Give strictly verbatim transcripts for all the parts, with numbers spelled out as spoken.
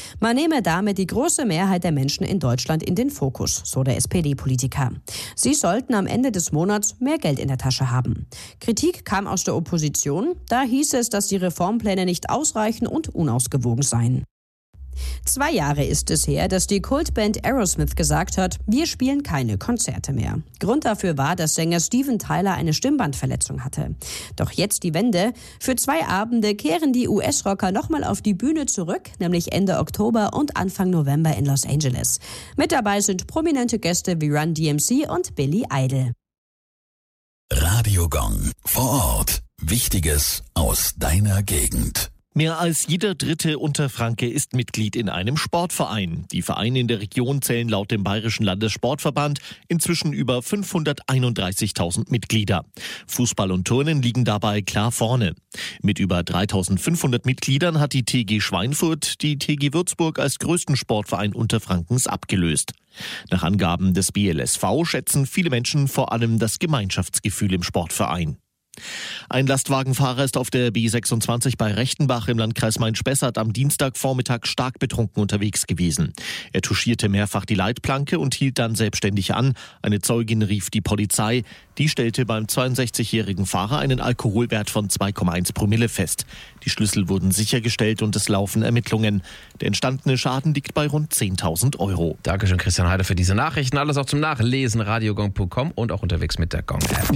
Man nehme damit die große Mehrheit der Menschen in Deutschland in den Fokus, so der S P D-Politiker. Sie sollten am Ende des Monats mehr Geld in der Tasche haben. Kritik kam aus der Opposition. Da hieß es, dass die Reformpläne nicht ausreichen und unausgewogen seien. Zwei Jahre ist es her, dass die Kultband Aerosmith gesagt hat, wir spielen keine Konzerte mehr. Grund dafür war, dass Sänger Steven Tyler eine Stimmbandverletzung hatte. Doch jetzt die Wende. Für zwei Abende kehren die U S-Rocker nochmal auf die Bühne zurück, nämlich Ende Oktober und Anfang November in Los Angeles. Mit dabei sind prominente Gäste wie Run D M C und Billy Idol. Radio Gong vor Ort. Wichtiges aus deiner Gegend. Mehr als jeder dritte Unterfranke ist Mitglied in einem Sportverein. Die Vereine in der Region zählen laut dem Bayerischen Landessportverband inzwischen über fünfhunderteinunddreißigtausend Mitglieder. Fußball und Turnen liegen dabei klar vorne. Mit über dreitausendfünfhundert Mitgliedern hat die T G Schweinfurt die T G Würzburg als größten Sportverein Unterfrankens abgelöst. Nach Angaben des B L S V schätzen viele Menschen vor allem das Gemeinschaftsgefühl im Sportverein. Ein Lastwagenfahrer ist auf der B sechsundzwanzig bei Rechtenbach im Landkreis Main-Spessart am Dienstagvormittag stark betrunken unterwegs gewesen. Er touchierte mehrfach die Leitplanke und hielt dann selbstständig an. Eine Zeugin rief die Polizei. Die stellte beim zweiundsechzigjährigen Fahrer einen Alkoholwert von zwei Komma eins Promille fest. Die Schlüssel wurden sichergestellt und es laufen Ermittlungen. Der entstandene Schaden liegt bei rund zehntausend Euro. Dankeschön, Christian Heider, für diese Nachrichten. Alles auch zum Nachlesen, radiogong punkt com und auch unterwegs mit der Gong-App.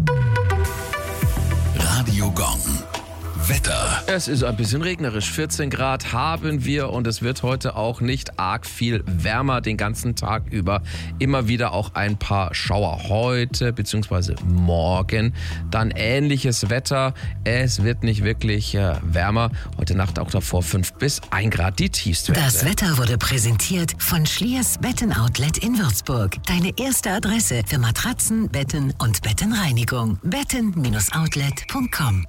Radio Gong. Wetter. Es ist ein bisschen regnerisch. vierzehn Grad haben wir und es wird heute auch nicht arg viel wärmer den ganzen Tag über. Immer wieder auch ein paar Schauer heute bzw. morgen. Dann ähnliches Wetter. Es wird nicht wirklich äh, wärmer. Heute Nacht auch davor fünf bis ein Grad die Tiefstwerte. Das Wetter wurde präsentiert von Schliers Betten-Outlet in Würzburg. Deine erste Adresse für Matratzen, Betten und Bettenreinigung. betten Bindestrich outlet punkt com.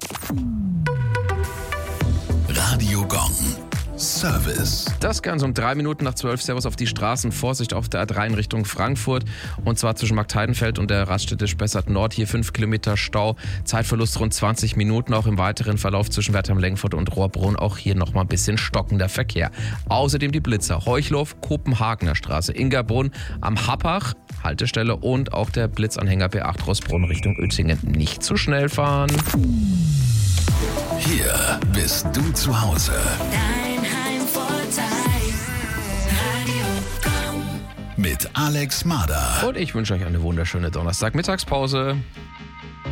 Radio Gong. Service. Das Ganze um drei Minuten nach zwölf. Servus auf die Straßen. Vorsicht auf der A drei in Richtung Frankfurt. Und zwar zwischen Marktheidenfeld und der Raststätte Spessart Nord. Hier fünf Kilometer Stau. Zeitverlust rund zwanzig Minuten. Auch im weiteren Verlauf zwischen Wertheim-Lengfurt und Rohrbrunn. Auch hier nochmal ein bisschen stockender Verkehr. Außerdem die Blitzer. Heuchlhof, Kopenhagener Straße, Ingerbrunn, am Happach, Haltestelle und auch der Blitzanhänger B acht Rossbrunn Richtung Uettingen. Nicht zu schnell fahren. Hier bist du zu Hause. Dein Heimvorteil. Radio Gong. Mit Alex Mader. Und ich wünsche euch eine wunderschöne Donnerstag-Mittagspause.